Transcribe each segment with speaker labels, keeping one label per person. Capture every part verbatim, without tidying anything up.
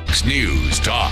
Speaker 1: Fox News Talk.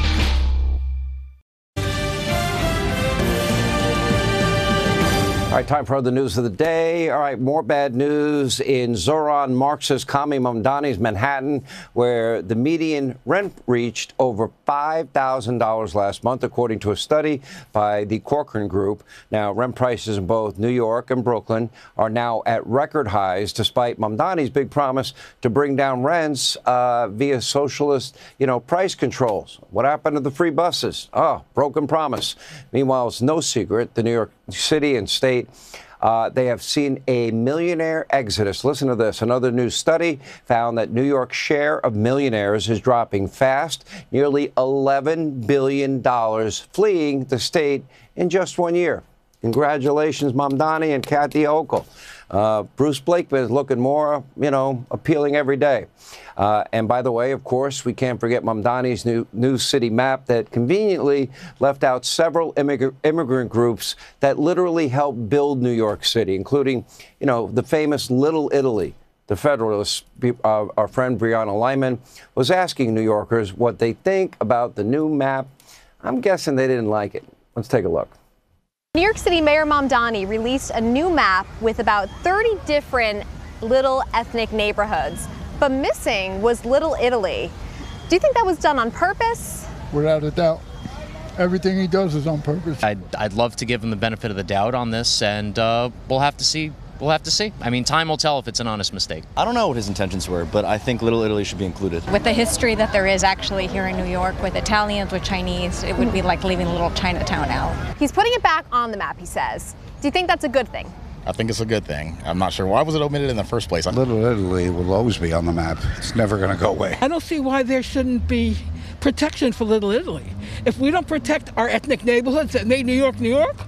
Speaker 2: All right, time for the news of the day. All right, more bad news in Zohran Marxist Kami Mamdani's Manhattan, where the median rent reached over five thousand dollars last month, according to a study by the Corcoran Group. Now, rent prices in both New York and Brooklyn are now at record highs, despite Mamdani's big promise to bring down rents uh, via socialist, you know, price controls. What happened to the free buses? Oh, broken promise. Meanwhile, it's no secret the New York City and state Uh, they have seen a millionaire exodus. Listen to this. Another new study found that New York's share of millionaires is dropping fast, nearly eleven billion dollars fleeing the state in just one year. Congratulations, Mamdani and Kathy Hochul. Uh, Bruce Blakeman is looking more, you know, appealing every day. Uh, and by the way, of course, we can't forget Mamdani's new, new city map that conveniently left out several immig- immigrant groups that literally helped build New York City, including, you know, the famous Little Italy. The Federalists, uh, our friend Brianna Lyman, was asking New Yorkers what they think about the new map. I'm guessing they didn't like it. Let's take a look.
Speaker 3: New York City Mayor Mamdani released a new map with about thirty different little ethnic neighborhoods, but missing was Little Italy. Do you think that was done on purpose?
Speaker 4: Without a doubt. Everything he does is on purpose.
Speaker 5: I'd, I'd love to give him the benefit of the doubt on this, and uh, we'll have to see. We'll have to see. I mean, time will tell if it's an honest mistake.
Speaker 6: I don't know what his intentions were, but I think Little Italy should be included.
Speaker 7: With the history that there is actually here in New York with Italians, with Chinese, it would be like leaving a little Chinatown out.
Speaker 3: He's putting it back on the map, he says. Do you think that's a good thing?
Speaker 8: I think it's a good thing. I'm not sure. Why was it omitted in the first place?
Speaker 9: Little Italy will always be on the map. It's never going to go away.
Speaker 10: I don't see why there shouldn't be protection for Little Italy. If we don't protect our ethnic neighborhoods that made New York, New York.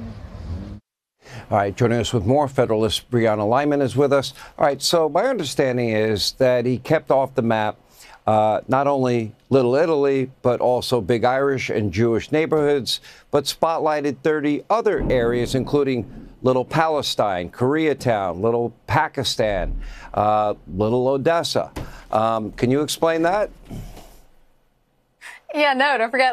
Speaker 2: All right, joining us with more, Federalist Brianna Lyman is with us. All right, so my understanding is that he kept off the map uh, not only Little Italy, but also big Irish and Jewish neighborhoods, but spotlighted thirty other areas, including Little Palestine, Koreatown, Little Pakistan, uh, Little Odessa. Um, can you explain that?
Speaker 3: Yeah, no, don't forget